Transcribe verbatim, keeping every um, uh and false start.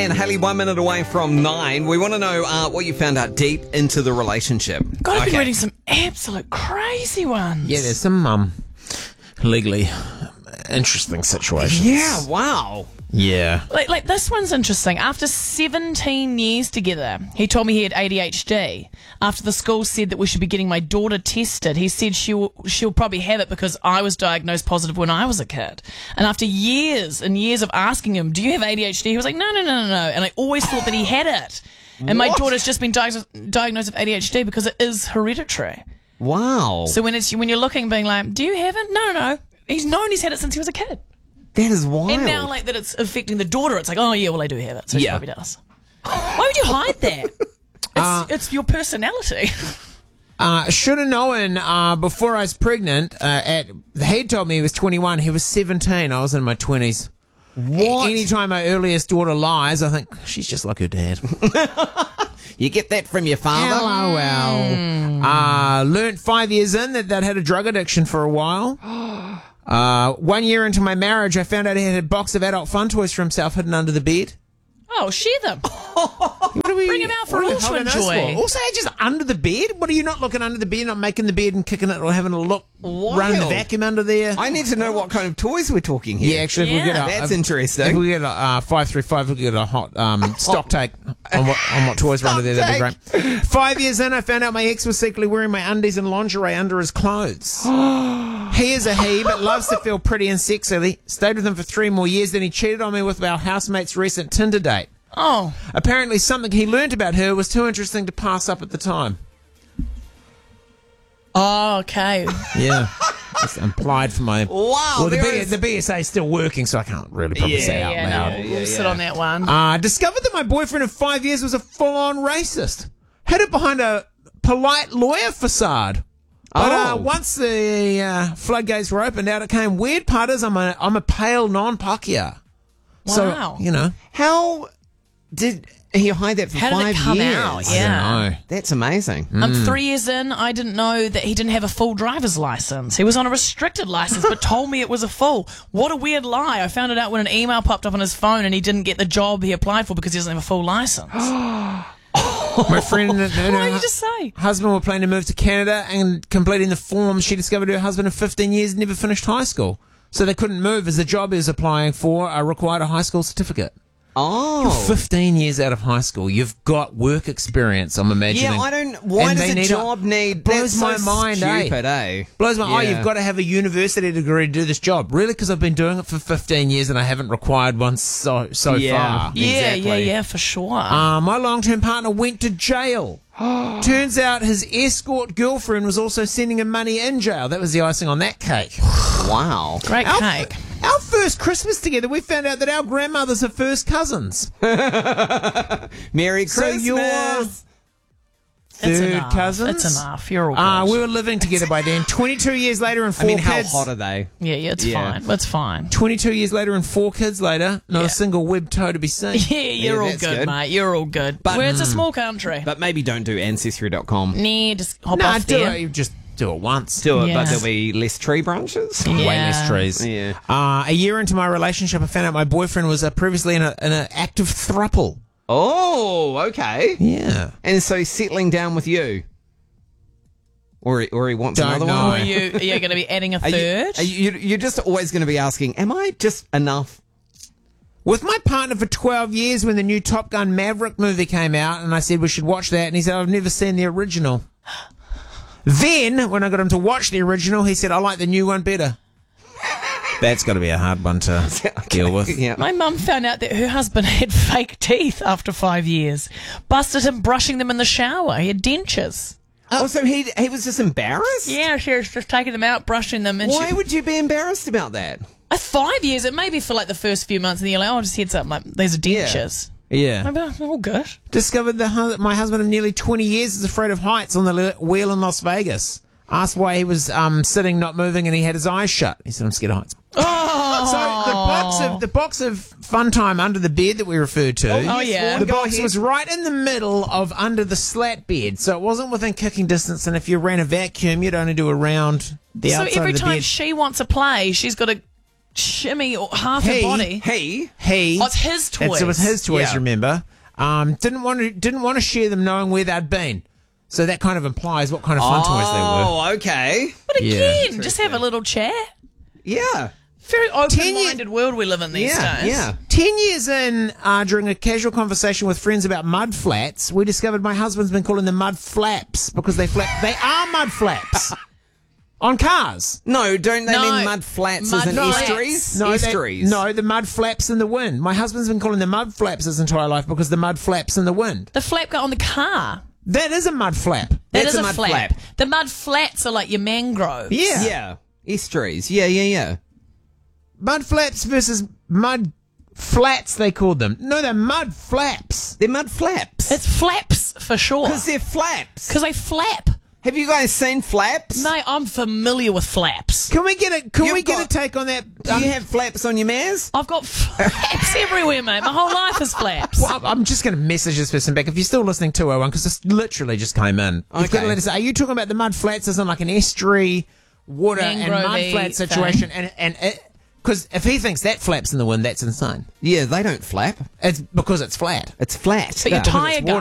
and Haley, one minute away from nine. We want to know uh, what you found out deep into the relationship. God, I've Okay. been reading some absolute crazy ones. Yeah, there's some um, legally interesting situations. Yeah, wow. Yeah. Like, like this one's interesting. After seventeen years together, he told me he had A D H D. After the school said that we should be getting my daughter tested, he said she'll she'll probably have it because I was diagnosed positive when I was a kid. And after years and years of asking him, "Do you have A D H D?" he was like, "No, no, no, no, no." And I always thought that he had it. And my What? daughter's just been diagnosed diagnosed with A D H D because it is hereditary. Wow. So when it's when you're looking, being like, "Do you have it?" No, no, no. He's known he's had it since he was a kid. That is wild. And now, like, that it's affecting the daughter, it's like, oh, yeah, well, I do have it. So she Yeah. probably does. Why would you hide that? It's, Uh, it's your personality. Uh, should have known uh, before I was pregnant. Uh, at he told me he was twenty-one. He was seventeen. I was in my twenties. What? Anytime my earliest daughter lies, I think she's just like her dad. You get that from your father? Hello, well. Uh, learned five years in that they'd had a drug addiction for a while. Uh, one year into my marriage, I found out he had a box of adult fun toys for himself hidden under the bed. Oh, share them. What are we, Bring him out for what are all we to holding those enjoy. for? Also, just under the bed? What are you not looking under the bed, not making the bed and kicking it or having a look, Wild. running the vacuum under there? I need to know what kind of toys we're talking here. Yeah, actually, if we Yeah. get a, That's if, interesting. If we get a uh, five three five, we'll get a hot um, stock take on what on what toys are under there. That'd be great. Five years in, I found out my ex was secretly wearing my undies and lingerie under his clothes. He is a he, but loves to feel pretty and sexy. Stayed with him for three more years, then he cheated on me with our housemate's recent Tinder date. Oh. Apparently, something he learnt about her was too interesting to pass up at the time. Oh, okay. Yeah. Just implied for my... Wow, Well, the, there B- is- the B S A is still working, so I can't really probably say out yeah, loud. no, we'll sit on that one. Uh, discovered that my boyfriend of five years was a full-on racist. Hid it behind a polite lawyer facade. But uh, Oh. once the uh, floodgates were opened, out it came. Weird part is I'm a, I'm a pale non-Pacquiao. So, Wow. you know. How did he hide that for How did it five come years? out? I Yeah. don't know. That's amazing. Um, three years in, I didn't know that he didn't have a full driver's license. He was on a restricted license, but told me it was a full. What a weird lie. I found it out when an email popped up on his phone and he didn't get the job he applied for because he doesn't have a full license. My friend and, and What her did you just say? husband were planning to move to Canada, and completing the form, she discovered her husband of fifteen years never finished high school. So they couldn't move as the job he was applying for uh, required a high school certificate. Oh. fifteen years out of high school, you've got work experience, I'm imagining. Yeah, I don't. Why And does they a need job need? Blows That's my so mind, eh? stupid, eh? Blows my oh, Yeah. you've got to have a university degree to do this job. Really? Because I've been doing it for fifteen years and I haven't required one so so Yeah. far. Yeah, yeah, Exactly. yeah, for sure. Uh, my long-term partner went to jail. Turns out his escort girlfriend was also sending him money in jail. That was the icing on that cake. Wow. Great Our, cake. our first Christmas together, we found out that our grandmothers are first cousins. Merry So Christmas. you're It's third enough. cousins. It's enough. You're all good. Uh, we were living together by then. twenty-two years later and I four mean, how kids. hot are they? yeah, yeah, it's Yeah. fine. It's fine. twenty-two years later and four kids later, not Yeah. a single web toe to be seen. Yeah, you're Yeah, all that's good, good. mate. You're all good. But- But it's a small country. But maybe don't do ancestry dot com. Nah, just hop Nah, off do there. it. You just do it once. Do it, Yeah. but there'll be less tree branches. Yeah. Way less trees. Yeah. Uh, a year into my relationship, I found out my boyfriend was uh, previously in, a, in an active throuple. Oh, okay. Yeah. And so he's settling down with you, or he, or he wants Don't another know. one. Are you, are you going to be adding a Are you, third? are you, you're just always going to be asking, am I just enough? With my partner for twelve years when the new Top Gun Maverick movie came out, and I said we should watch that, and he said, I've never seen the original. Then, when I got him to watch the original, he said, I like the new one better. That's got to be a hard one to deal with. Yeah. My mum found out that her husband had fake teeth after five years. Busted him brushing them in the shower. He had dentures. Oh, so he he was just embarrassed? Yeah, she was just taking them out, brushing them. And Why she, would you be embarrassed about that? uh, five years, it may be for like the first few months, and then you're like, oh, just heads up, like, these are Yeah. dentures. Yeah. I'm like, oh, good. Discovered that hu- my husband of nearly twenty years is afraid of heights on the le- wheel in Las Vegas. Asked why he was um, sitting, not moving, and he had his eyes shut. He said, I'm scared of heights. Oh, So the box of the box of fun time under the bed that we referred to. Oh, yeah. The Go box ahead. was right in the middle of under the slat bed, so it wasn't within kicking distance. And if you ran a vacuum, you'd only do around the so outside every of the time bed. she wants a play, she's got to shimmy or half Hey, her body. He. He. Oh, it's his toys. It was his toys, Yeah. remember? Um, didn't want to didn't want to share them knowing where they'd been. So that kind of implies what kind of fun toys they were. Oh, okay. But Yeah. again, just have a little chat. Yeah. Very years- open-minded world we live in these Yeah. days. Yeah. Ten years in, uh, during a casual conversation with friends about mud flats, we discovered my husband's been calling them mud flaps because they flap. They are mud flaps on cars. No, don't they No. mean mud flats Mud as in flats. estuaries? No, they- estuaries. no, the mud flaps in the wind. My husband's been calling them mud flaps his entire life because the mud flaps in the wind. The flap got on the car. That is a mud flap. That That's is a a, mud flap. flap. The mud flats are like your mangroves. Yeah. Yeah. Estuaries. Yeah, yeah, yeah. Mud flaps versus mud flats, they called them. No, they're mud flaps. They're mud flaps. It's flaps for sure. Because they're flaps. Because they flap. Have you guys seen flaps? Mate, I'm familiar with flaps. Can we get a Can You've we get got- a take on that? Do you have flaps on your Maz? I've got flaps everywhere, mate. My whole life is flaps. Well, I'm just going to message this person back. If you're still listening, two oh one, because this literally just came in. You've got to Okay. let us. Are you talking about the mud flats as in like an estuary, water, and mud Mangrove-y flat situation? And and because if he thinks that flaps in the wind, that's insane. Yeah, they don't flap. It's because it's flat. It's flat. But your Because it's tyre water.